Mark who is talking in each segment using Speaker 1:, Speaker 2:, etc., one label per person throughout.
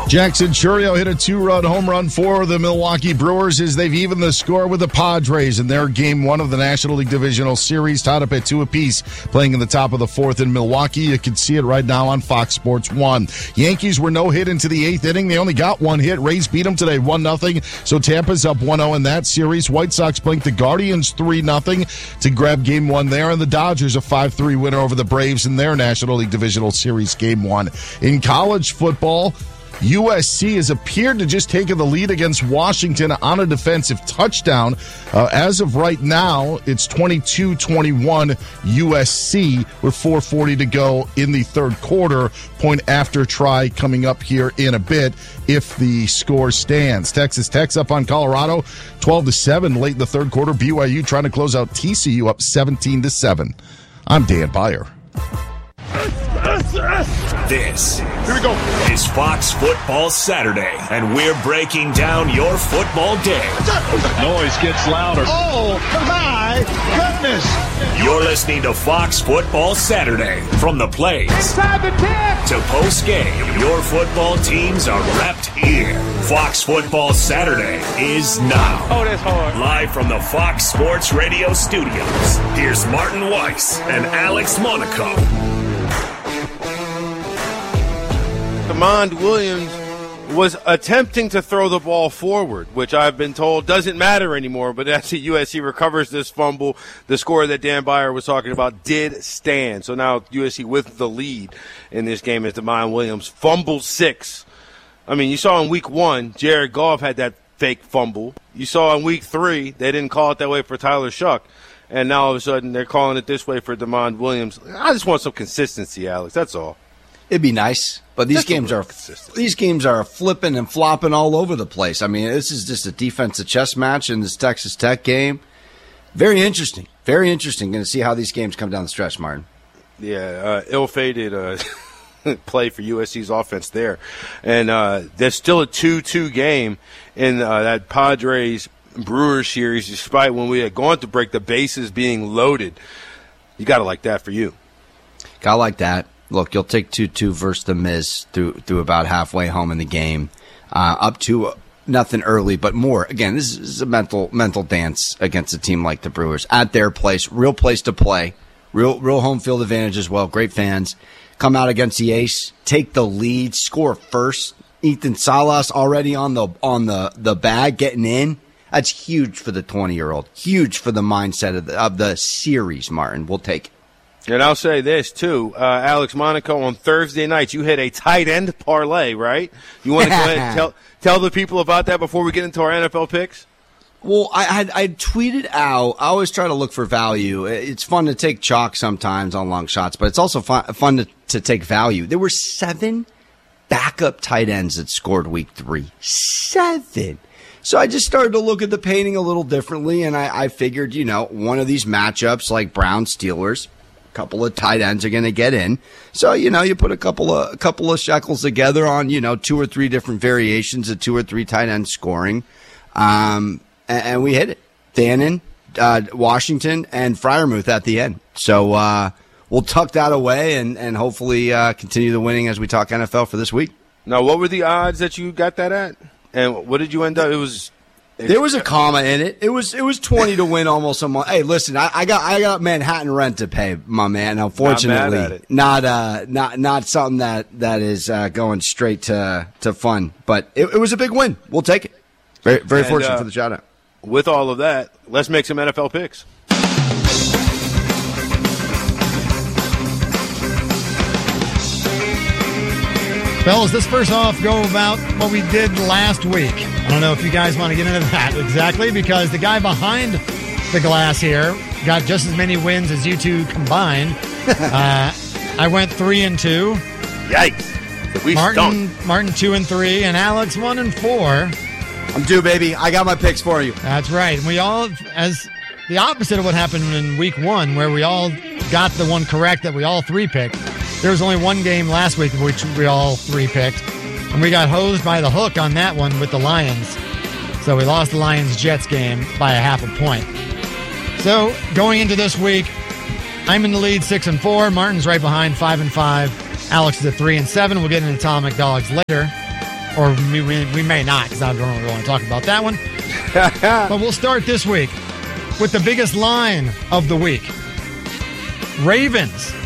Speaker 1: Jackson Chourio hit a 2-run home run for the Milwaukee Brewers as they've evened the score with the Padres in their Game 1 of the National League Divisional Series, tied up at 2 apiece, playing in the top of the 4th in Milwaukee. You can see it right now on Fox Sports 1. Yankees were no hit into the 8th inning. They only got one hit. Rays beat them today 1-0, so Tampa's up 1-0 in that series. White Sox blanked the Guardians 3-0 to grab Game 1 there, and the Dodgers a 5-3 winner over the Braves in their National League Divisional Series Game 1. In college football, USC has appeared to just take the lead against Washington on a defensive touchdown. As of right now, it's 22-21 USC with 4:40 to go in the third quarter. Point after try coming up here in a bit if the score stands. Texas Tech's up on Colorado 12-7 late in the third quarter. BYU trying to close out TCU up 17-7. I'm Dan Beyer.
Speaker 2: This is Fox Football Saturday, and we're breaking down your football day.
Speaker 3: Noise gets louder.
Speaker 4: Oh, my goodness.
Speaker 2: You're listening to Fox Football Saturday. From the plays
Speaker 4: Inside the 10
Speaker 2: to post-game, your football teams are repped here. Fox Football Saturday is now.
Speaker 4: Oh, that's hard.
Speaker 2: Live from the Fox Sports Radio studios, here's Martin Weiss and Alex Monaco.
Speaker 5: Demond Williams was attempting to throw the ball forward, which I've been told doesn't matter anymore. But as USC recovers this fumble, the score that Dan Beyer was talking about did stand. So now USC with the lead in this game as Demond Williams fumbles 6. I mean, you saw in week 1, Jared Goff had that fake fumble. You saw in week 3, they didn't call it that way for Tyler Shuck. And now all of a sudden they're calling it this way for Demond Williams. I just want some consistency, Alex. That's all.
Speaker 6: It'd be nice, but these games are flipping and flopping all over the place. I mean, this is just a defensive chess match in this Texas Tech game. Very interesting. Very interesting. Going to see how these games come down the stretch, Martin.
Speaker 5: Yeah, ill-fated play for USC's offense there. And there's still a 2-2 game in that Padres-Brewers series, despite when we had gone to break, the bases being loaded. You got to like that for you.
Speaker 6: Got to like that. Look, you'll take 2-2 versus the Miz through about halfway home in the game, up to nothing early, but more. Again, this is a mental dance against a team like the Brewers at their place, real place to play, real home field advantage as well. Great fans come out against the Ace, take the lead, score first. Ethan Salas already on the bag, getting in. That's huge for the 20-year-old. Huge for the mindset of the series. Martin, we'll take it.
Speaker 5: And I'll say this, too. Alex Monaco, on Thursday nights, you had a tight end parlay, right? You want to go ahead and tell the people about that before we get into our NFL picks?
Speaker 6: Well, I tweeted out, I always try to look for value. It's fun to take chalk sometimes on long shots, but it's also fun to take value. There were 7 backup tight ends that scored week 3. 7. So I just started to look at the painting a little differently, and I figured, one of these matchups like Browns-Steelers, couple of tight ends are going to get in. So, you put a couple of shekels together on, 2 or 3 different variations of 2 or 3 tight ends scoring. And we hit it. Fannin, Washington, and Freiermuth at the end. So, we'll tuck that away and hopefully continue the winning as we talk NFL for this week.
Speaker 5: Now, what were the odds that you got that at? And what did you end up?
Speaker 6: There was a comma in it. It was 20 to win almost a month. Hey, listen, I got Manhattan rent to pay, my man. Unfortunately, not something that is going straight to fun. But it was a big win. We'll take it. Very fortunate for the shout out.
Speaker 5: With all of that, let's make some NFL picks.
Speaker 7: Fellas, let's first off go about what we did last week. I don't know if you guys want to get into that exactly, because the guy behind the glass here got just as many wins as you two combined. I went 3-2.
Speaker 5: Yikes.
Speaker 7: Martin 2-3, and Alex 1-4.
Speaker 6: I'm due, baby. I got my picks for you.
Speaker 7: That's right. And we all, as the opposite of what happened in week 1, where we all got the one correct that we all 3 picked. There was only one game last week which we all 3 picked, and we got hosed by the hook on that one with the Lions. So we lost the Lions-Jets game by a half a point. So going into this week, I'm in the lead 6-4. Martin's right behind 5-5. Alex is at 3-7. We'll get into Atomic Dogs later. Or we may not, because I don't really want to talk about that one. But we'll start this week with the biggest line of the week. Ravens,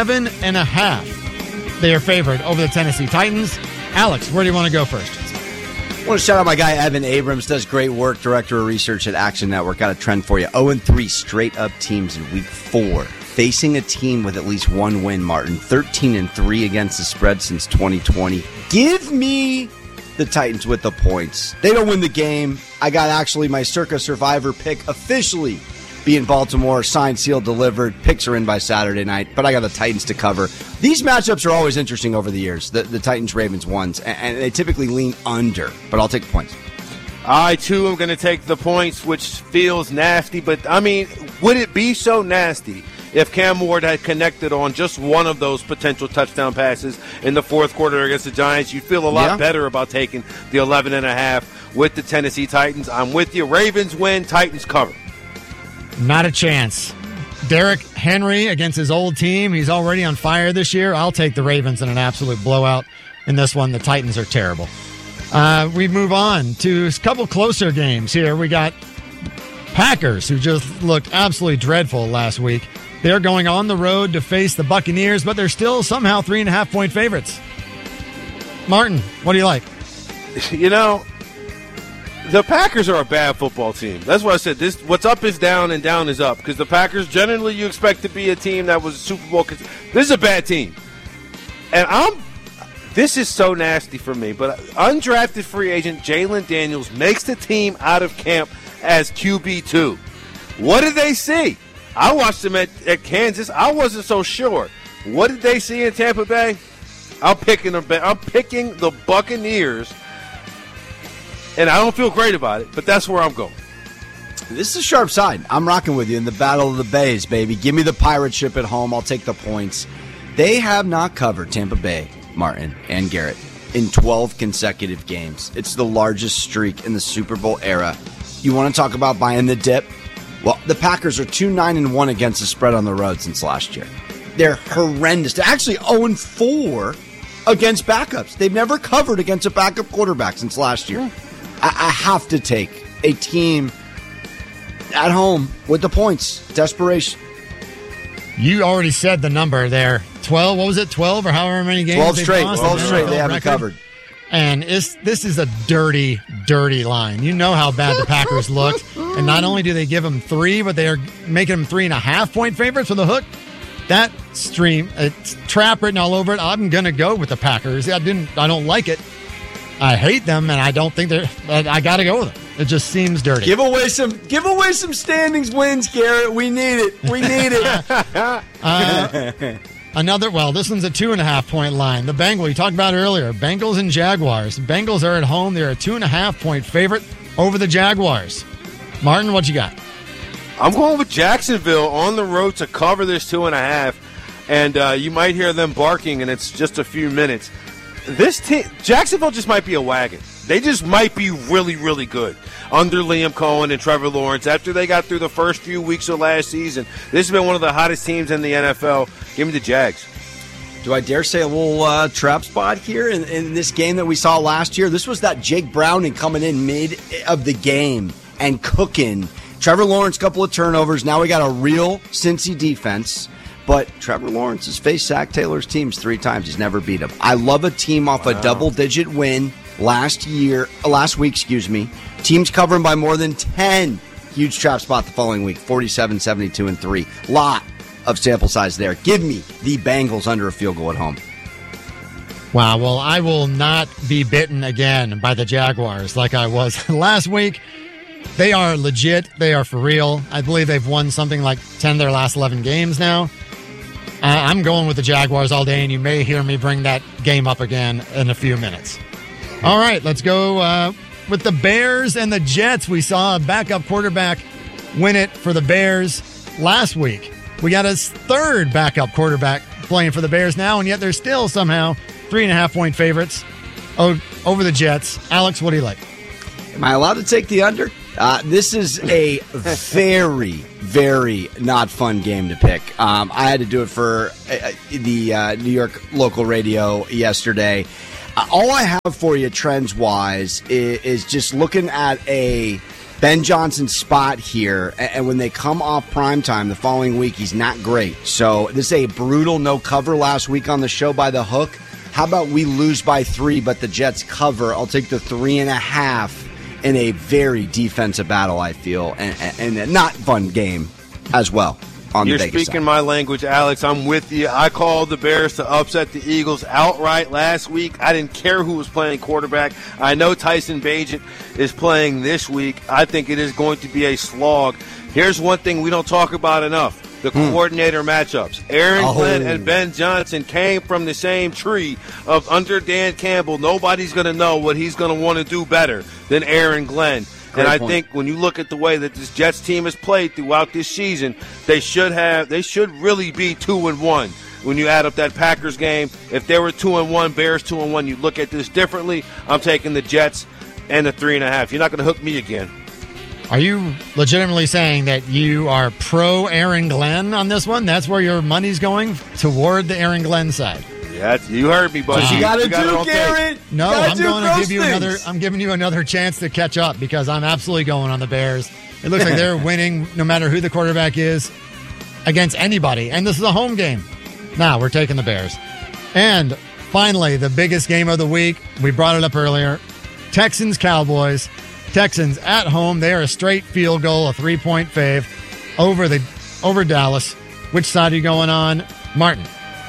Speaker 7: 11.5. They are favored over the Tennessee Titans. Alex, where do you want to go first?
Speaker 6: I want to shout out my guy, Evan Abrams. Does great work, director of research at Action Network. Got a trend for you. 0-3 straight-up teams in Week 4. Facing a team with at least one win, Martin. 13-3 against the spread since 2020. Give me the Titans with the points. They don't win the game. I got actually my Circa Survivor pick officially be in Baltimore. Signed, sealed, delivered. Picks are in by Saturday night, but I got the Titans to cover. These matchups are always interesting over the years, the Titans-Ravens ones, and they typically lean under, but I'll take the points.
Speaker 5: I, too, am going to take the points, which feels nasty, but, I mean, would it be so nasty if Cam Ward had connected on just one of those potential touchdown passes in the fourth quarter against the Giants? You'd feel a lot better about taking the 11.5 with the Tennessee Titans. I'm with you. Ravens win, Titans cover.
Speaker 7: Not a chance. Derrick Henry against his old team. He's already on fire this year. I'll take the Ravens in an absolute blowout. In this one, the Titans are terrible. We move on to a couple closer games here. We got Packers, who just looked absolutely dreadful last week. They're going on the road to face the Buccaneers, but they're still somehow 3.5-point favorites. Martin, what do you like?
Speaker 5: You know, the Packers are a bad football team. That's why I said this. What's up is down and down is up. Because the Packers, generally, you expect to be a team that was a Super Bowl. This is a bad team. And this is so nasty for me. But undrafted free agent Jalen Daniels makes the team out of camp as QB2. What did they see? I watched them at Kansas. I wasn't so sure. What did they see in Tampa Bay? I'm picking the Buccaneers. And I don't feel great about it, but that's where I'm going.
Speaker 6: This is a sharp side. I'm rocking with you in the Battle of the Bays, baby. Give me the pirate ship at home. I'll take the points. They have not covered Tampa Bay, Martin, and Garrett in 12 consecutive games. It's the largest streak in the Super Bowl era. You want to talk about buying the dip? Well, the Packers are 2-9-1 against the spread on the road since last year. They're horrendous. They're actually 0-4 against backups. They've never covered against a backup quarterback since last year. I have to take a team at home with the points. Desperation.
Speaker 7: You already said the number there. 12, what was it, 12 or however many games?
Speaker 6: 12 straight. 12 straight they haven't covered.
Speaker 7: And this is a dirty, dirty line. You know how bad the Packers looked. And not only do they give them 3, but they are making them 3.5-point favorites with a hook. That stream, it's trap written all over it. I'm going to go with the Packers. I don't like it. I hate them, and I don't think I got to go with them. It just seems dirty.
Speaker 6: Give away some standings wins, Garrett. We need it. We need it.
Speaker 7: This one's a 2.5-point line. The Bengals, you talked about it earlier, Bengals and Jaguars. The Bengals are at home. They're a 2.5-point favorite over the Jaguars. Martin, what you got?
Speaker 5: I'm going with Jacksonville on the road to cover this 2.5, and you might hear them barking, and it's just a few minutes. This team, Jacksonville just might be a wagon. They just might be really, really good under Liam Cohen and Trevor Lawrence. After they got through the first few weeks of last season, this has been one of the hottest teams in the NFL. Give me the Jags.
Speaker 6: Do I dare say a little trap spot here in this game that we saw last year? This was that Jake Browning coming in mid of the game and cooking. Trevor Lawrence, couple of turnovers. Now we got a real Cincy defense. But Trevor Lawrence has faced Zach Taylor's teams 3 times. He's never beat them. I love a team off a double-digit win last week. Teams covering by more than 10. Huge trap spot the following week, 47, 72, and 3. Lot of sample size there. Give me the Bengals under a field goal at home.
Speaker 7: Wow, well, I will not be bitten again by the Jaguars like I was last week. They are legit. They are for real. I believe they've won something like 10 of their last 11 games now. I'm going with the Jaguars all day, and you may hear me bring that game up again in a few minutes. All right, let's go with the Bears and the Jets. We saw a backup quarterback win it for the Bears last week. We got his 3rd backup quarterback playing for the Bears now, and yet they're still somehow 3.5-point favorites over the Jets. Alex, what do you like?
Speaker 6: Am I allowed to take the under? This is a very, very not fun game to pick. I had to do it for the New York local radio yesterday. All I have for you trends-wise is just looking at a Ben Johnson spot here, and when they come off primetime the following week, he's not great. So this is a brutal no cover last week on the show by the hook. How about we lose by 3, but the Jets cover? I'll take the 3.5 in a very defensive battle, I feel, and a not fun game as well.
Speaker 5: You're speaking my language, Alex. I'm with you. I called the Bears to upset the Eagles outright last week. I didn't care who was playing quarterback. I know Tyson Bagent is playing this week. I think it is going to be a slog. Here's one thing we don't talk about enough. The coordinator matchups. Aaron Glenn and Ben Johnson came from the same tree of under Dan Campbell. Nobody's going to know what he's going to want to do better than Aaron Glenn. And I think when you look at the way that this Jets team has played throughout this season, they should really be 2-1. When you add up that Packers game, if they were 2-1, Bears 2-1, you look at this differently. I'm taking the Jets and the 3.5. You're not going to hook me again.
Speaker 7: Are you legitimately saying that you are pro Aaron Glenn on this one? That's where your money's going, toward the Aaron Glenn side.
Speaker 5: Yeah, you heard me, buddy.
Speaker 6: You got to do, Garrett.
Speaker 7: No, I'm going to give you another. I'm giving you another chance to catch up because I'm absolutely going on the Bears. It looks like they're winning no matter who the quarterback is against anybody, and this is a home game. Now we're taking the Bears. And finally, the biggest game of the week. We brought it up earlier. Texans-Cowboys. Texans at home. They are a straight field goal, a 3-point fave over Dallas. Which side are you going on, Martin?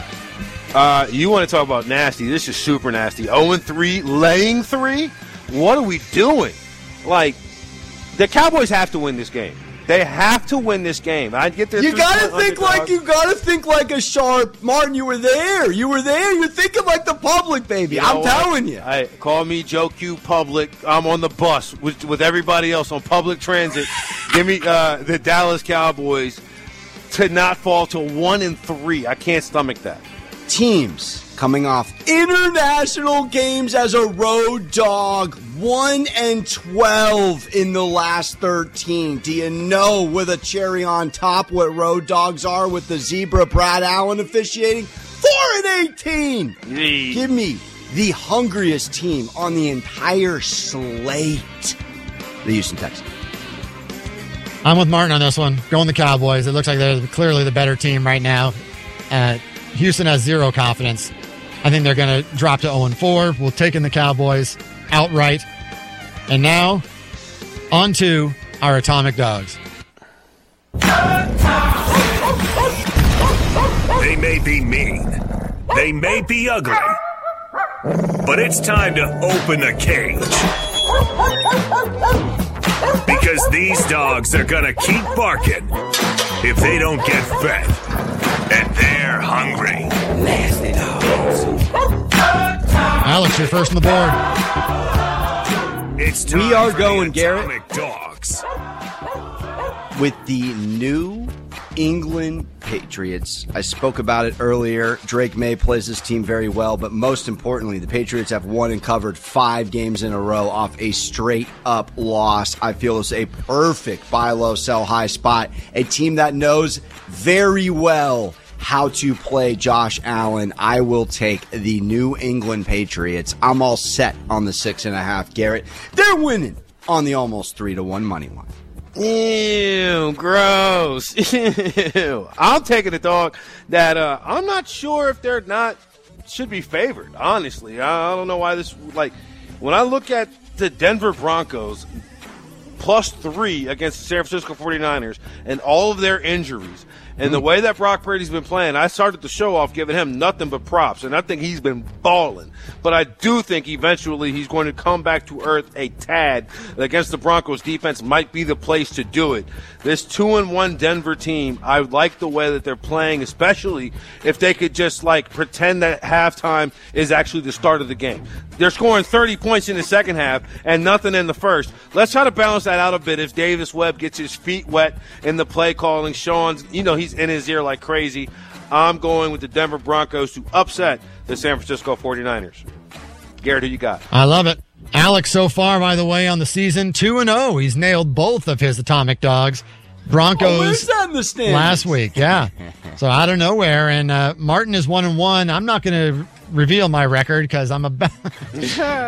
Speaker 5: You want to talk about nasty. This is super nasty. 0-3, laying 3? What are we doing? Like, the Cowboys have to win this game. They have to win this game. I get this.
Speaker 6: You gotta think like a sharp Martin. You were there. You're thinking like the public, baby. I'm telling you.
Speaker 5: Call me Joe Q Public. I'm on the bus with everybody else on public transit. Give me the Dallas Cowboys to not fall to 1-3. I can't stomach that.
Speaker 6: Teams coming off international games as a road dog, 1-12 in the last 13. Do you know, with a cherry on top, what road dogs are with the zebra Brad Allen officiating? 4-18. Give me the hungriest team on the entire slate, the Houston Texans.
Speaker 7: I'm with Martin on this one. Going the Cowboys. It looks like they're clearly the better team right now. Houston has zero confidence. I think they're going to drop to 0-4. We'll take in the Cowboys outright. And now, on to our Atomic Dogs.
Speaker 2: They may be mean. They may be ugly. But it's time to open the cage. Because these dogs are going to keep barking if they don't get fed. And they're hungry.
Speaker 6: Nasty dogs.
Speaker 7: Alex, you're first on the board.
Speaker 2: It's time
Speaker 6: we are
Speaker 2: for
Speaker 6: going,
Speaker 2: the Atomic
Speaker 6: Garrett,
Speaker 2: Dogs.
Speaker 6: with the New England Patriots. I spoke about it earlier. Drake May plays this team very well, but most importantly, the Patriots have won and covered 5 games in a row off a straight-up loss. I feel it's a perfect buy low, sell high spot. A team that knows very well how to play Josh Allen. I will take the New England Patriots. I'm all set on the 6.5, Garrett. They're winning on the almost 3-1 money line.
Speaker 5: Ew, gross. Ew. I'm taking a dog that I'm not sure if they're not should be favored, honestly. I don't know why this, like, when I look at the Denver Broncos +3 against the San Francisco 49ers and all of their injuries and the way that Brock Purdy's been playing, I started the show off giving him nothing but props, and I think he's been balling. But I do think eventually he's going to come back to earth a tad. Against the Broncos, defense might be the place to do it. This 2-1 Denver team, I like the way that they're playing, especially if they could just, like, pretend that halftime is actually the start of the game. They're scoring 30 points in the second half and nothing in the first. Let's try to balance that out a bit if Davis Webb gets his feet wet in the play calling. Sean's, he's in his ear like crazy. I'm going with the Denver Broncos to upset the San Francisco 49ers. Garrett, who you got?
Speaker 7: I love it. Alex, so far, by the way, on the season, 2-0. He's nailed both of his Atomic Dogs. Broncos
Speaker 6: last
Speaker 7: week, yeah. So out of nowhere. And Martin is 1-1. I'm not going to reveal my record because I'm about.